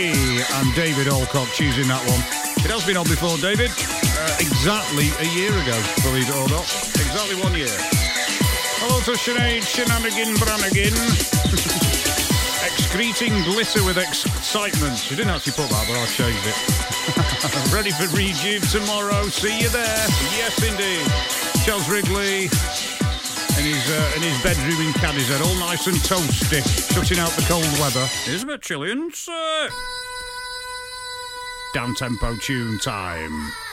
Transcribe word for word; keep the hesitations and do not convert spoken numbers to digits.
And David Alcock choosing that one. It has been on before, David. Uh, exactly a year ago, believe it or not. Exactly one year. Hello to Sinead Shenanigan Brannigan. Excreting glitter with excitement. She didn't actually put that, but I changed it. Ready for Rejuve tomorrow. See you there. Yes, indeed. Charles Wrigley in his, uh, in his bedroom in Cadizhead, all nice and toasty, shutting out the cold weather. Here's a bit chilly and uh, down-tempo tune time.